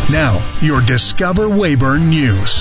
Now, your Discover Weyburn News.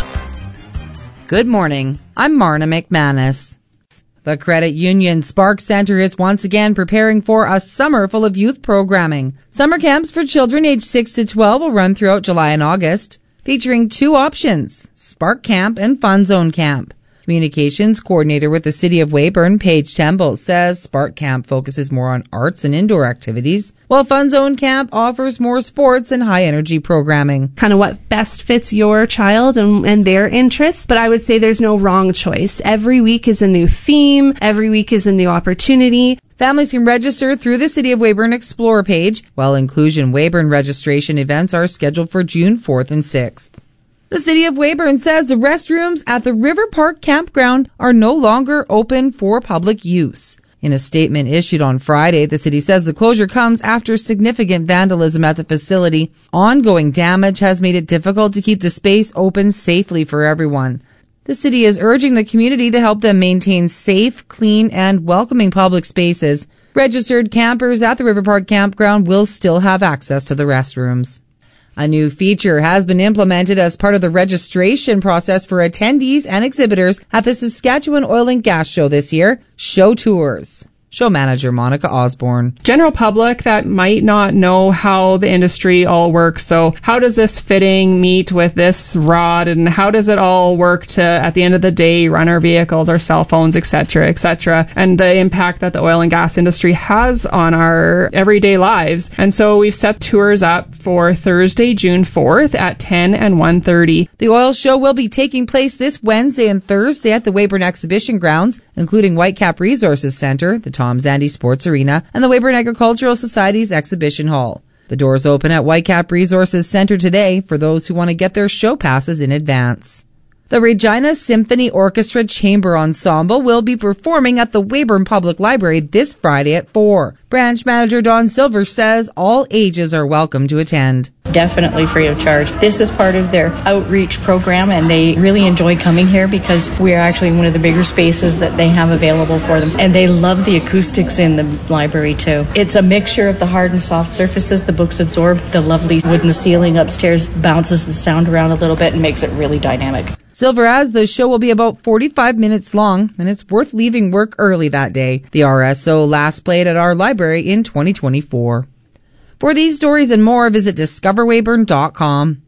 Good morning. I'm Marna McManus. The Credit Union Spark Center is once again preparing for a summer full of youth programming. Summer camps for children aged 6 to 12 will run throughout July and August, featuring two options, Spark Camp and Fun Zone Camp. Communications coordinator with the City of Weyburn, Paige Temple, says Spark Camp focuses more on arts and indoor activities, while Fun Zone Camp offers more sports and high-energy programming. Kind of what best fits your child and their interests, but I would say there's no wrong choice. Every week is a new theme. Every week is a new opportunity. Families can register through the City of Weyburn Explore page, while Inclusion Weyburn registration events are scheduled for June 4th and 6th. The City of Weyburn says the restrooms at the River Park Campground are no longer open for public use. In a statement issued on Friday, the city says the closure comes after significant vandalism at the facility. Ongoing damage has made it difficult to keep the space open safely for everyone. The city is urging the community to help them maintain safe, clean, and welcoming public spaces. Registered campers at the River Park Campground will still have access to the restrooms. A new feature has been implemented as part of the registration process for attendees and exhibitors at the Saskatchewan Oil and Gas Show this year, Show Tours. Show manager Monica Osborne. General public that might not know how the industry all works. So how does this fitting meet with this rod, and how does it all work to, at the end of the day, run our vehicles, our cell phones, etc., and the impact that the oil and gas industry has on our everyday lives. And so we've set tours up for Thursday, June 4th at 10 and 1:30. The oil show will be taking place this Wednesday and Thursday at the Weyburn Exhibition Grounds, including Whitecap Resources Centre, the Tom Zandy Sports Arena, and the Weyburn Agricultural Society's Exhibition Hall. The doors open at Whitecap Resources Centre today for those who want to get their show passes in advance. The Regina Symphony Orchestra Chamber Ensemble will be performing at the Weyburn Public Library this Friday at 4. Branch Manager Don Silver says all ages are welcome to attend. Definitely free of charge. This is part of their outreach program, and they really enjoy coming here because we are actually one of the bigger spaces that they have available for them. And they love the acoustics in the library too. It's a mixture of the hard and soft surfaces the books absorb. The lovely wooden ceiling upstairs bounces the sound around a little bit and makes it really dynamic. Silver adds the show will be about 45 minutes long, and it's worth leaving work early that day. The RSO last played at our library in 2024. For these stories and more, visit discoverweyburn.com.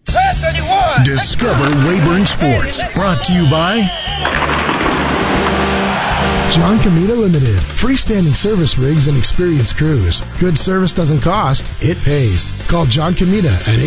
Discover Weyburn Sports, brought to you by John Comita Limited. Freestanding service rigs and experienced crews. Good service doesn't cost, it pays. Call John Comita at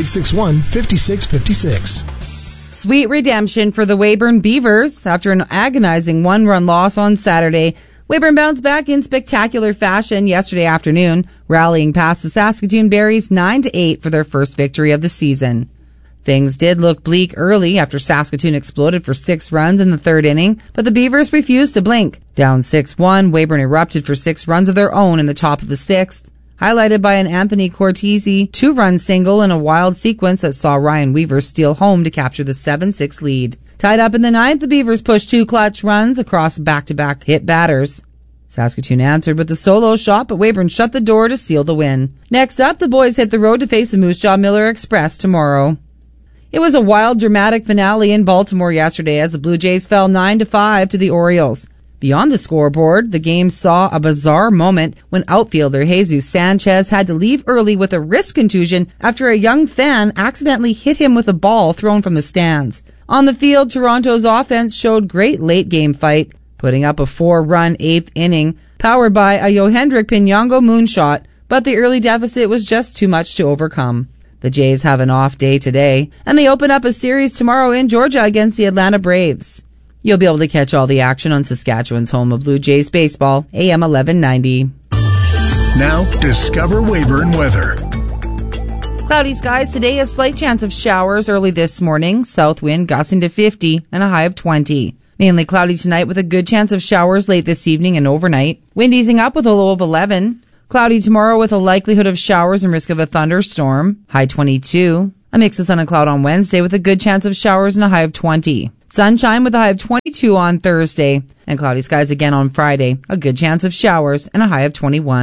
861-5656. Sweet redemption for the Weyburn Beavers. After an agonizing one-run loss on Saturday, Weyburn bounced back in spectacular fashion yesterday afternoon, rallying past the Saskatoon Berries 9-8 for their first victory of the season. Things did look bleak early after Saskatoon exploded for 6 runs in the third inning, but the Beavers refused to blink. Down 6-1, Weyburn erupted for 6 runs of their own in the top of the 6th, highlighted by an Anthony Cortese 2-run single in a wild sequence that saw Ryan Weaver steal home to capture the 7-6 lead. Tied up in the 9th, the Beavers pushed 2 clutch runs across back-to-back hit batters. Saskatoon answered with a solo shot, but Weyburn shut the door to seal the win. Next up, the boys hit the road to face the Moose Jaw Miller Express tomorrow. It was a wild, dramatic finale in Baltimore yesterday as the Blue Jays fell 9-5 to the Orioles. Beyond the scoreboard, the game saw a bizarre moment when outfielder Jesus Sanchez had to leave early with a wrist contusion after a young fan accidentally hit him with a ball thrown from the stands. On the field, Toronto's offense showed great late-game fight, putting up a 4-run 8th inning, powered by a Yohendrick Pinongo moonshot, but the early deficit was just too much to overcome. The Jays have an off day today, and they open up a series tomorrow in Georgia against the Atlanta Braves. You'll be able to catch all the action on Saskatchewan's home of Blue Jays baseball, AM 1190. Now, Discover Weyburn weather. Cloudy skies today, a slight chance of showers early this morning. South wind gusting to 50 and a high of 20. Mainly cloudy tonight with a good chance of showers late this evening and overnight. Wind easing up with a low of 11. Cloudy tomorrow with a likelihood of showers and risk of a thunderstorm. High 22. A mix of sun and cloud on Wednesday with a good chance of showers and a high of 20. Sunshine with a high of 22 on Thursday. And cloudy skies again on Friday. A good chance of showers and a high of 21.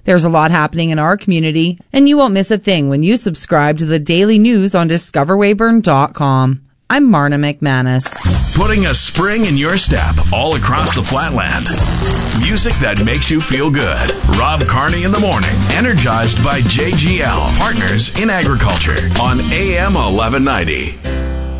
There's a lot happening in our community, and you won't miss a thing when you subscribe to the daily news on discoverweyburn.com. I'm Marna McManus. Putting a spring in your step all across the flatland. Music that makes you feel good. Rob Carney in the morning. Energized by JGL, Partners in Agriculture on AM 1190.